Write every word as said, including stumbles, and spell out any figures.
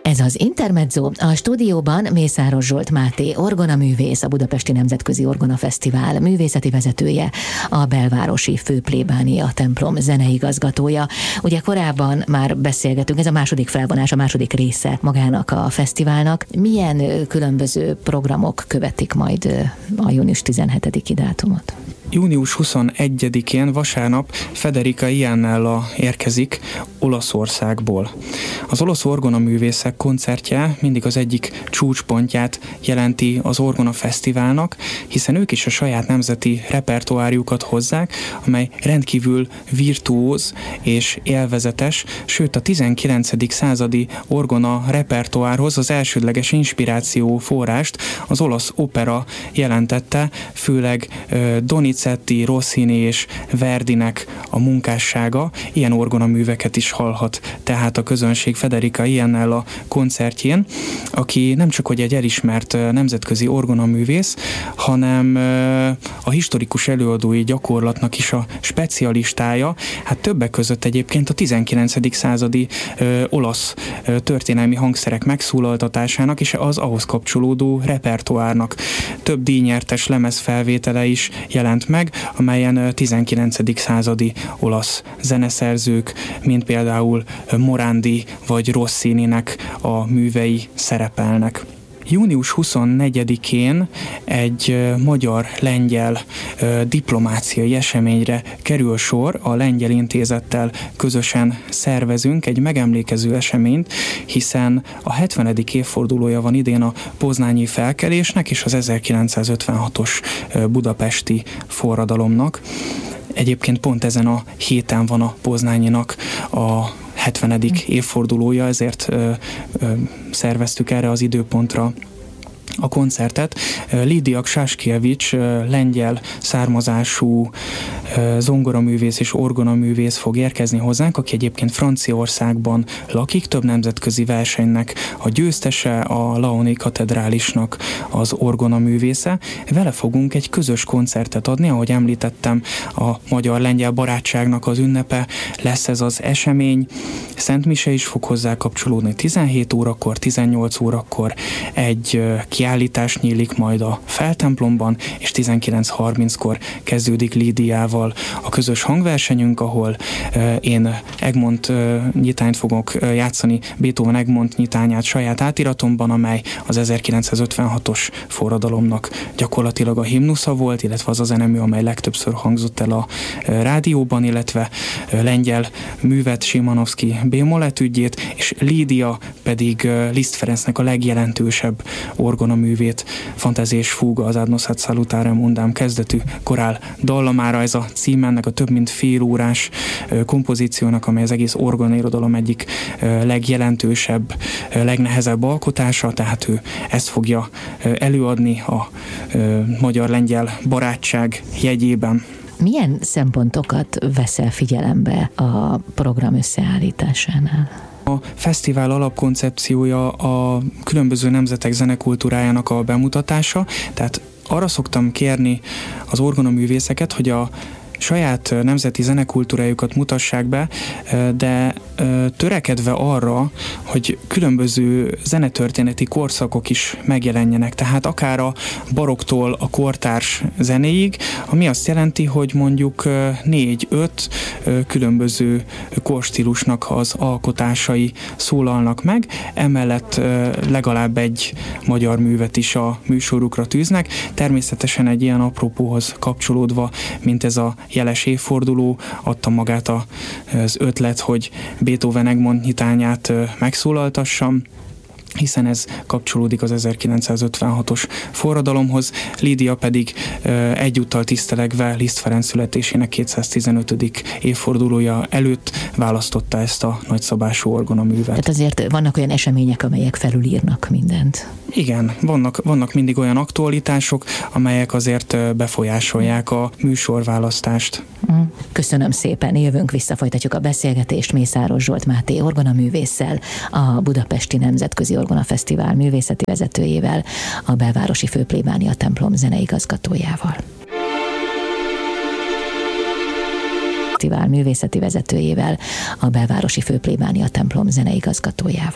Ez az Intermezzo. A stúdióban Mészáros Zsolt Máté, orgonaművész, a Budapesti Nemzetközi Orgona Fesztivál művészeti vezetője, a belvárosi főplébánia templom zeneigazgatója. Ugye korábban már beszélgetünk, ez a második felvonás, a második része magának a fesztiválnak. Milyen különböző programok követik majd a június tizenhetediki dátumot? június huszonegyedikén vasárnap Federica Iannella érkezik Olaszországból. Az olasz orgonaművészek koncertje mindig az egyik csúcspontját jelenti az Orgona Fesztiválnak, hiszen ők is a saját nemzeti repertoárjukat hozzák, amely rendkívül virtuóz és élvezetes, sőt a tizenkilencedik századi orgona repertoárhoz az elsődleges inspiráció forrást az olasz opera jelentette, főleg Donizetti, Rossini és Verdinek a munkássága. Ilyen orgonaműveket is hallhat tehát a közönség Federica Iannella koncertjén, aki nem csak hogy egy elismert nemzetközi orgonaművész, hanem a historikus előadói gyakorlatnak is a specialistája, hát többek között egyébként a tizenkilencedik századi ö, olasz ö, történelmi hangszerek megszólaltatásának és az ahhoz kapcsolódó repertoárnak több díjnyertes lemezfelvétele is jelent meg, amelyen tizenkilencedik századi olasz zeneszerzők, mint például Morandi vagy Rossininek a művei szerepelnek. június huszonnegyedikén egy magyar-lengyel diplomáciai eseményre kerül sor, a Lengyel Intézettel közösen szervezünk egy megemlékező eseményt, hiszen a hetvenedik évfordulója van idén a poznányi felkelésnek és az ezerkilencszázötvenhatos budapesti forradalomnak. Egyébként pont ezen a héten van a poznányinak a hetvenedik évfordulója, ezért ö, ö, szerveztük erre az időpontra a koncertet. Lídia Ksaskievics, lengyel származású zongoraművész és orgonaművész fog érkezni hozzánk, aki egyébként Franciaországban lakik, több nemzetközi versenynek a győztese, a Laoni katedrálisnak az orgonaművésze. Vele fogunk egy közös koncertet adni, ahogy említettem, a magyar-lengyel barátságnak az ünnepe lesz ez az esemény. Szent mise is fog hozzá kapcsolódni tizenhét órakor, tizennyolc órakor egy kiállítás nyílik majd a feltemplomban, és tizenkilenc harminckor kezdődik Lídiával a közös hangversenyünk, ahol uh, én Egmont uh, nyitányt fogok uh, játszani, Beethoven Egmont nyitányát saját átiratomban, amely az ezerkilencszázötvenhatos forradalomnak gyakorlatilag a himnusza volt, illetve az a zenemű, amely legtöbbször hangzott el a uh, rádióban, illetve uh, lengyel művet, Szymanowski bémol etüdjét, és Lídia pedig uh, Liszt Ferencnek a legjelentősebb orgonaművét, Fantázés fúga az Ad nosat salutare mundam kezdetű korál dallamára, ez a cím ennek a több mint fél órás kompozíciónak, amely az egész orgonairodalom egyik legjelentősebb, legnehezebb alkotása, tehát ő ezt fogja előadni a magyar-lengyel barátság jegyében. Milyen szempontokat veszel figyelembe a program összeállításánál? A fesztivál alapkoncepciója a különböző nemzetek zenekultúrájának a bemutatása, tehát arra szoktam kérni az orgonaművészeket, hogy a saját nemzeti zenekultúrájukat mutassák be, de törekedve arra, hogy különböző zenetörténeti korszakok is megjelenjenek, tehát akár a baroktól a kortárs zenéig, ami azt jelenti, hogy mondjuk négy-öt különböző korstílusnak az alkotásai szólalnak meg, emellett legalább egy magyar művet is a műsorukra tűznek. Természetesen egy ilyen apropóhoz kapcsolódva, mint ez a jeles évforduló, adta magát az ötlet, hogy Beethoven Egmont nyitányát megszólaltassam, hiszen ez kapcsolódik az ezerkilencszázötvenhatos forradalomhoz. Lídia pedig egyúttal tisztelegve Liszt Ferenc születésének kétszáztizenötödik évfordulója előtt választotta ezt a nagyszabású orgonaművet. Tehát azért vannak olyan események, amelyek felülírnak mindent. Igen, vannak, vannak mindig olyan aktualitások, amelyek azért befolyásolják a műsorválasztást. Köszönöm szépen, jövünk vissza, folytatjuk a beszélgetést Mészáros Zsolt Máté orgonaművésszel, a Budapesti Nemzetközi Orgona Fesztivál művészeti vezetőjével, a belvárosi főplébánia templom zeneigazgatójával. Fesztivál művészeti vezetőjével, a belvárosi főplébánia templom zeneigazgatójával.